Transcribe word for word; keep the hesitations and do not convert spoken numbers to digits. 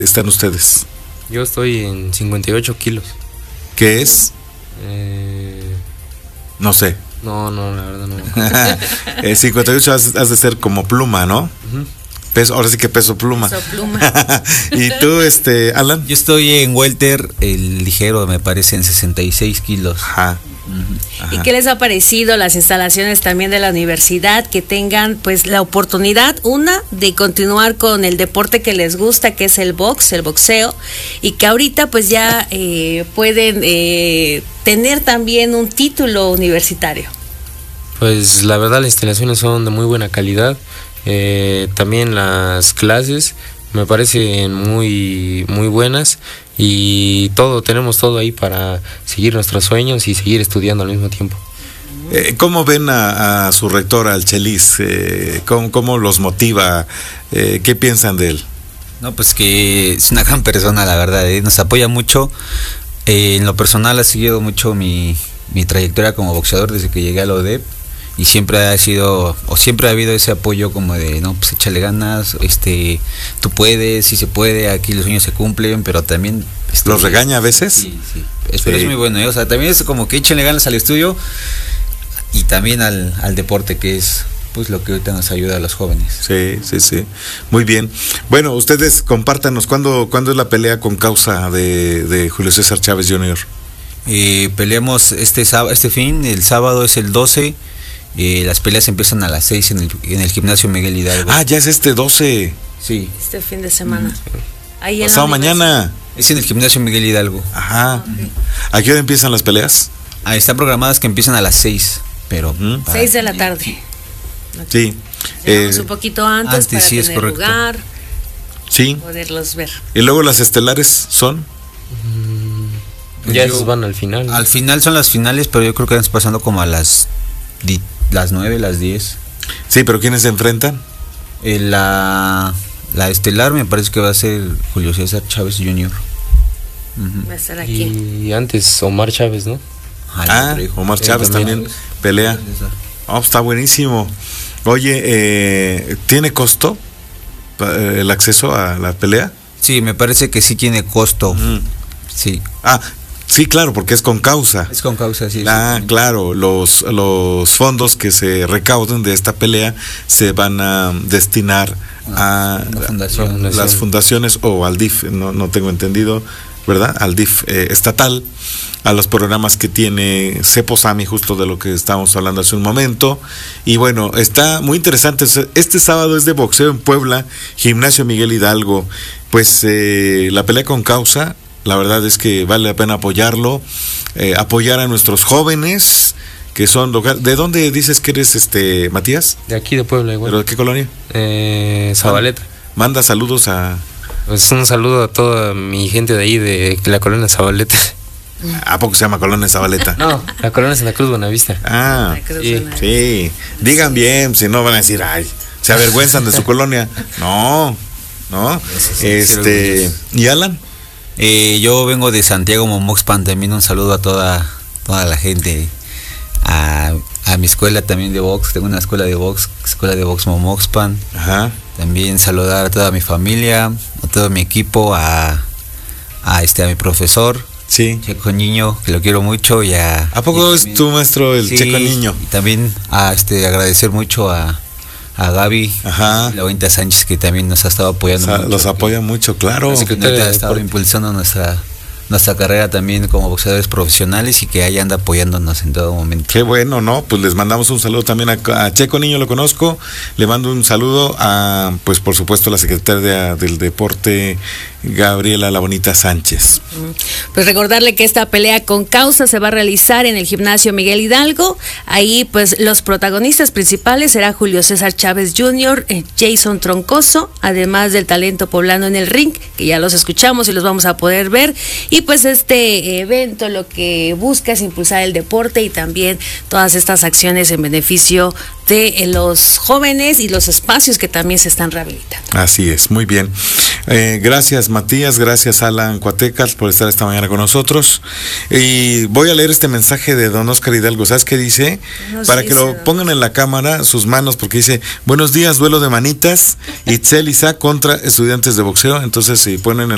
están ustedes? Yo estoy en cincuenta y ocho kilos. ¿Qué es? Eh, no sé. No, no, la verdad no. eh, cincuenta y ocho has, has de ser como pluma, ¿no? Uh-huh. Peso, ahora sí que peso pluma. Peso pluma. ¿Y tú, este, Alan? Yo estoy en welter, el ligero, me parece, en sesenta y seis kilos. Ajá. Uh-huh. Ajá. ¿Y qué les ha parecido las instalaciones también de la universidad? Que tengan pues la oportunidad, una, de continuar con el deporte que les gusta, que es el box, el boxeo, y que ahorita pues ya eh, pueden eh, tener también un título universitario. Pues la verdad las instalaciones son de muy buena calidad. Eh, también las clases me parecen muy muy buenas y todo, tenemos todo ahí para seguir nuestros sueños y seguir estudiando al mismo tiempo. Eh, ¿Cómo ven a, a su rector, al Chelis? Eh, ¿cómo, ¿Cómo los motiva? Eh, ¿Qué piensan de él? No, pues que es una gran persona, la verdad, ¿eh? Nos apoya mucho. Eh, en lo personal ha seguido mucho mi, mi trayectoria como boxeador desde que llegué a la O D E P. Y siempre ha sido, o siempre ha habido ese apoyo como de, no, pues échale ganas, este, tú puedes, sí se puede, aquí los sueños se cumplen, pero también... Este, ¿Los regaña a veces? Sí, sí, es, pero sí. Es muy bueno, ¿eh? O sea, también es como que échenle ganas al estudio y también al, al deporte, que es pues lo que ahorita nos ayuda a los jóvenes. Sí, sí, sí, muy bien. Bueno, ustedes compártanos, ¿cuándo, ¿cuándo es la pelea con causa de, de Julio César Chávez junior? Eh, peleamos este, este fin, el sábado es el doce. Eh, las peleas empiezan a las seis en el, en el gimnasio Miguel Hidalgo. Ah, ya es este doce. Sí. Este fin de semana. Mm. Ahí pasado mañana. Es en el gimnasio Miguel Hidalgo. Ajá. Okay. ¿A qué hora empiezan las peleas? Ah, están programadas que empiezan a las seis, pero... Uh-huh. seis de la tarde. Sí. Llegamos eh, un poquito antes, antes para sí, tener es correcto. lugar. Sí. Poderlos ver. ¿Y luego las estelares son? Mm, ya esos van al final. Al final son las finales, pero yo creo que están pasando como a las... Di- las nueve, las diez. Sí, pero ¿quiénes se enfrentan? Eh, la, la estelar me parece que va a ser Julio César Chávez junior Uh-huh. Va a estar aquí. Y antes Omar Chávez, ¿no? Ah, Omar Chávez eh, también, también pelea. Oh, está buenísimo. Oye, eh, ¿tiene costo el acceso a la pelea? Sí, me parece que sí tiene costo. Mm. Sí. Ah, sí, claro, porque es con causa. Es con causa, sí. Ah, sí. Claro, los, los fondos que se recauden de esta pelea se van a destinar ah, a la fundación, las fundación. fundaciones o al D I F, no, no tengo entendido, ¿verdad? Al D I F eh, estatal, a los programas que tiene Ceposami, justo de lo que estábamos hablando hace un momento. Y bueno, está muy interesante. Este sábado es de boxeo en Puebla, Gimnasio Miguel Hidalgo. Pues eh, la pelea con causa, la verdad es que vale la pena apoyarlo, eh, apoyar a nuestros jóvenes que son locales. ¿De dónde dices que eres, este Matías? De aquí de Puebla, igual. ¿Pero de qué colonia? Eh, Zabaleta. Manda saludos a... Pues un saludo a toda mi gente de ahí, de la colonia Zabaleta. ¿A poco se llama colonia Zabaleta? No, la colonia Santa Cruz Buenavista. Ah, sí, sí. Digan bien, si no van a decir, ay, se avergüenzan de su colonia. No, no. Sí, este, ¿y Alan? Eh, yo vengo de Santiago Momoxpan, también un saludo a toda toda la gente, a, a mi escuela también de box, tengo una escuela de box, escuela de box Momoxpan. Ajá. También saludar a toda mi familia, a todo mi equipo, a, a este a mi profesor, sí, Checo Niño, que lo quiero mucho, y a ¿A poco y es también, tu maestro el sí, Checo Niño? Y también a este agradecer mucho a a Gaby, ajá, la Bonita Sánchez, que también nos ha estado apoyando. O sea, mucho, los apoya mucho, claro. Que ha estado impulsando nuestra nuestra carrera también como boxeadores profesionales y que ahí anda apoyándonos en todo momento. Qué bueno, ¿no? Pues les mandamos un saludo también a, a Checo Niño, lo conozco. Le mando un saludo a, pues por supuesto, la secretaria del deporte, Gabriela La Bonita Sánchez. Pues recordarle que esta pelea con causa se va a realizar en el gimnasio Miguel Hidalgo. Ahí pues los protagonistas principales será Julio César Chávez junior, Jason Troncoso, además del talento poblano en el ring, que ya los escuchamos y los vamos a poder ver. Y pues este evento lo que busca es impulsar el deporte y también todas estas acciones en beneficio de los jóvenes y los espacios que también se están rehabilitando. Así es, muy bien. Eh, gracias Matías, gracias Alan Cuatecas por estar esta mañana con nosotros. Y voy a leer este mensaje de don Oscar Hidalgo. ¿Sabes qué dice? No, Para sí, que lo pongan en la cámara, sus manos, porque dice, buenos días, duelo de manitas, Itzel Isaac contra estudiantes de boxeo. Entonces si ponen en